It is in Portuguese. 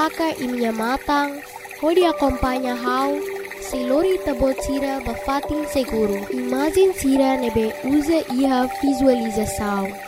faca e minha matang, onde acompanha how, se lori tabot sira bafating seguro. Imagem sira nebe usa iha visualização.